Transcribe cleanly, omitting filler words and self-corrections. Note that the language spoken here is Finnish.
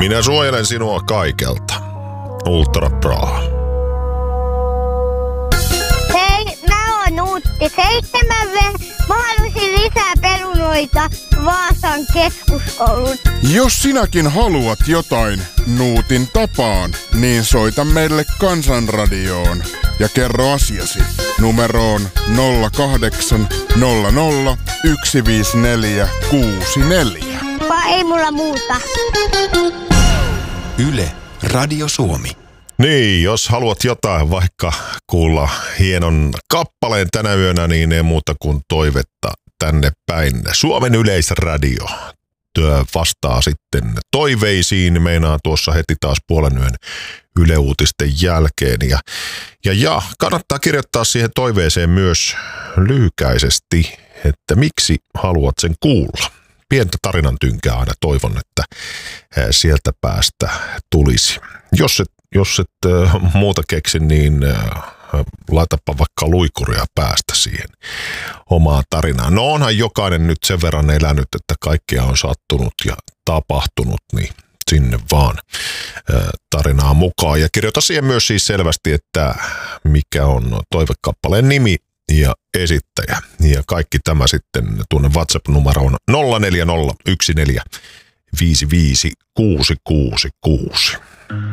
Minä suojelen sinua kaikelta. Ultra Pro. Hei, mä oon Nuutti 7V. Mä halusin lisää perunoita Vaasan keskuskoulun. Jos sinäkin haluat jotain Nuutin tapaan, niin soita meille Kansanradioon ja kerro asiasi numeroon 0800 154 64. Vai ei mulla muuta. Yle, Radio Suomi. Niin, jos haluat jotain, vaikka kuulla hienon kappaleen tänä yönä, niin ei muuta kuin toivetta tänne päin. Suomen Yleisradio vastaa sitten toiveisiin, meinaa tuossa heti taas puolen yön Yle Uutisten jälkeen. Ja kannattaa kirjoittaa siihen toiveeseen myös lyhykäisesti, että miksi haluat sen kuulla. Pientä tarinan tynkää aina toivon, että sieltä päästä tulisi. Jos et muuta keksi, niin laitapa vaikka luikuria päästä siihen omaan tarinaan. No onhan jokainen nyt sen verran elänyt, että kaikkea on sattunut ja tapahtunut, niin sinne vaan tarinaa mukaan. Ja kirjoita siihen myös siis selvästi, että mikä on toivekappaleen nimi ja esittäjä. Ja kaikki tämä sitten tuonne WhatsApp-numeroon 0401455666.